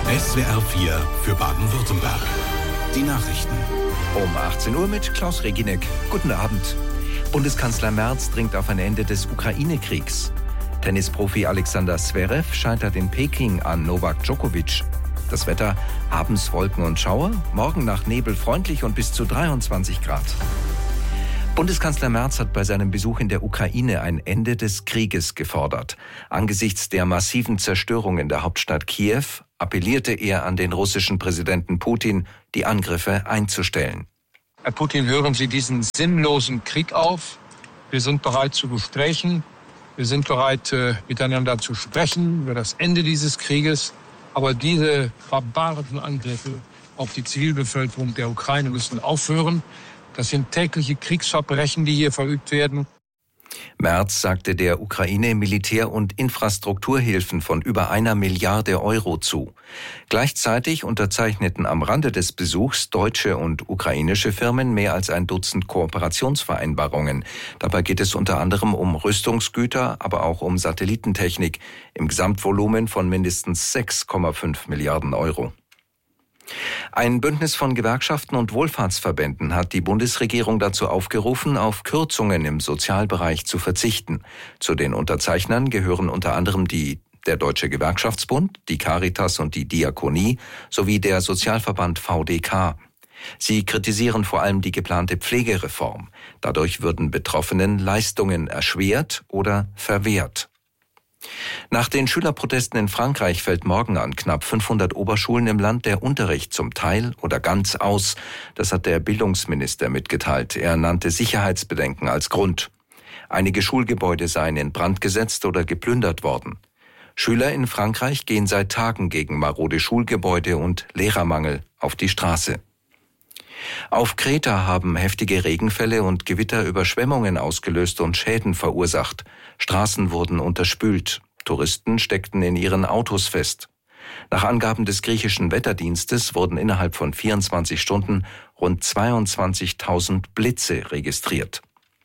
SWR 4 für Baden-Württemberg. Die Nachrichten. Um 18 Uhr mit Klaus Reginek. Guten Abend. Bundeskanzler Merz dringt auf ein Ende des Ukraine-Kriegs. Tennisprofi Alexander Zverev scheitert in Peking an Novak Djokovic. Das Wetter: abends Wolken und Schauer, morgen nach Nebel freundlich und bis zu 23 Grad. Bundeskanzler Merz hat bei seinem Besuch in der Ukraine ein Ende des Krieges gefordert. Angesichts der massiven Zerstörung in der Hauptstadt Kiew appellierte er an den russischen Präsidenten Putin, die Angriffe einzustellen. Herr Putin, hören Sie diesen sinnlosen Krieg auf. Wir sind bereit zu Gesprächen. Wir sind bereit, miteinander zu sprechen über das Ende dieses Krieges. Aber diese barbarischen Angriffe auf die Zivilbevölkerung der Ukraine müssen aufhören. Das sind tägliche Kriegsverbrechen, die hier verübt werden. Merz sagte der Ukraine Militär- und Infrastrukturhilfen von über 1 Milliarde Euro zu. Gleichzeitig unterzeichneten am Rande des Besuchs deutsche und ukrainische Firmen mehr als ein Dutzend Kooperationsvereinbarungen. Dabei geht es unter anderem um Rüstungsgüter, aber auch um Satellitentechnik im Gesamtvolumen von mindestens 6,5 Milliarden Euro. Ein Bündnis von Gewerkschaften und Wohlfahrtsverbänden hat die Bundesregierung dazu aufgerufen, auf Kürzungen im Sozialbereich zu verzichten. Zu den Unterzeichnern gehören unter anderem der Deutsche Gewerkschaftsbund, die Caritas und die Diakonie sowie der Sozialverband VDK. Sie kritisieren vor allem die geplante Pflegereform. Dadurch würden Betroffenen Leistungen erschwert oder verwehrt. Nach den Schülerprotesten in Frankreich fällt morgen an knapp 500 Oberschulen im Land der Unterricht zum Teil oder ganz aus. Das hat der Bildungsminister mitgeteilt. Er nannte Sicherheitsbedenken als Grund. Einige Schulgebäude seien in Brand gesetzt oder geplündert worden. Schüler in Frankreich gehen seit Tagen gegen marode Schulgebäude und Lehrermangel auf die Straße. Auf Kreta haben heftige Regenfälle und Gewitter Überschwemmungen ausgelöst und Schäden verursacht. Straßen wurden unterspült. Touristen steckten in ihren Autos fest. Nach Angaben des griechischen Wetterdienstes wurden innerhalb von 24 Stunden rund 22.000 Blitze registriert.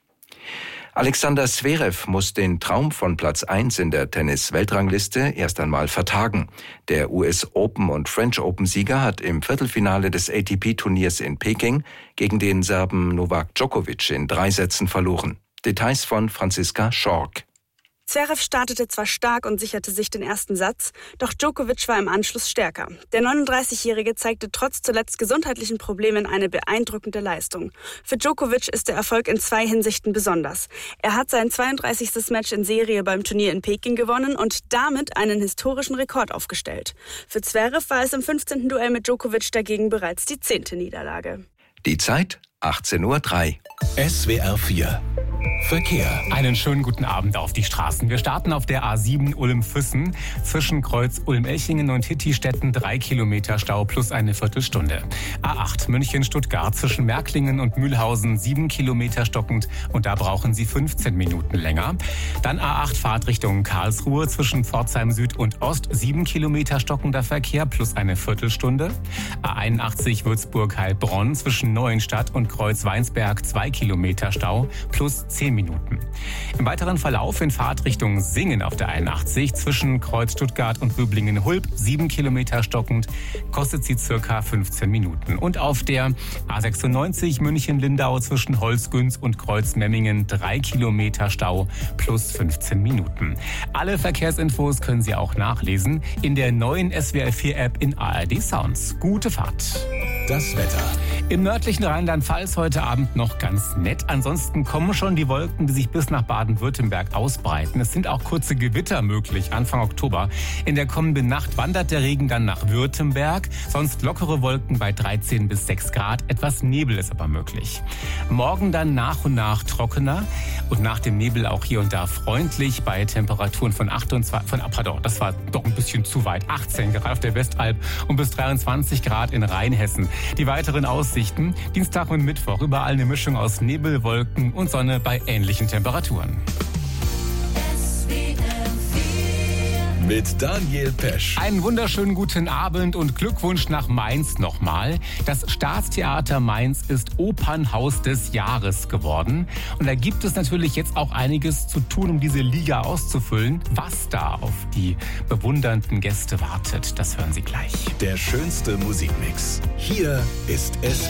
Alexander Zverev muss den Traum von Platz 1 in der Tennis-Weltrangliste erst einmal vertagen. Der US Open und French Open-Sieger hat im Viertelfinale des ATP-Turniers in Peking gegen den Serben Novak Djokovic in 3 Sätzen verloren. Details von Franziska Schork. Zverev startete zwar stark und sicherte sich den ersten Satz, doch Djokovic war im Anschluss stärker. Der 39-Jährige zeigte trotz zuletzt gesundheitlichen Problemen eine beeindruckende Leistung. Für Djokovic ist der Erfolg in 2 Hinsichten besonders. Er hat sein 32. Match in Serie beim Turnier in Peking gewonnen und damit einen historischen Rekord aufgestellt. Für Zverev war es im 15. Duell mit Djokovic dagegen bereits die 10. Niederlage. Die Zeit 18:03 Uhr. SWR 4 Verkehr. Einen schönen guten Abend auf die Straßen. Wir starten auf der A7 Ulm-Füssen. Zwischen Kreuz Ulm-Elchingen und Hittistetten 3 Kilometer Stau plus eine Viertelstunde. A8 München-Stuttgart zwischen Märklingen und Mühlhausen 7 Kilometer stockend und da brauchen Sie 15 Minuten länger. Dann A8 Fahrtrichtung Karlsruhe zwischen Pforzheim Süd und Ost 7 Kilometer stockender Verkehr plus eine Viertelstunde. A81 Würzburg-Heilbronn zwischen Neuenstadt und Kreuz-Weinsberg 2 Kilometer Stau plus 10 Minuten. Im weiteren Verlauf in Fahrtrichtung Singen auf der 81 zwischen Kreuz Stuttgart und Rüblingen-Hulb 7 Kilometer stockend, kostet sie circa 15 Minuten. Und auf der A96 München-Lindau zwischen Holzgünz und Kreuz Memmingen 3 Kilometer Stau plus 15 Minuten. Alle Verkehrsinfos können Sie auch nachlesen in der neuen SWR 4 App in ARD Sounds. Gute Fahrt. Das Wetter. Im nördlichen Rheinland-Pfalz heute Abend noch ganz nett. Ansonsten kommen schon die Wolken, die sich bis nach Baden-Württemberg ausbreiten. Es sind auch kurze Gewitter möglich Anfang Oktober. In der kommenden Nacht wandert der Regen dann nach Württemberg. Sonst lockere Wolken bei 13 bis 6 Grad. Etwas Nebel ist aber möglich. Morgen dann nach und nach trockener und nach dem Nebel auch hier und da freundlich bei Temperaturen von 18 Grad auf der Westalb und bis 23 Grad in Rheinhessen. Die weiteren Aussichten: Dienstag und Mittwoch überall eine Mischung aus Nebel, Wolken und Sonne bei ähnlichen Temperaturen. mit Daniel Pesch. Einen wunderschönen guten Abend und Glückwunsch nach Mainz nochmal. Das Staatstheater Mainz ist Opernhaus des Jahres geworden. Und da gibt es natürlich jetzt auch einiges zu tun, um diese Liga auszufüllen. Was da auf die bewundernden Gäste wartet, das hören Sie gleich. Der schönste Musikmix. Hier ist es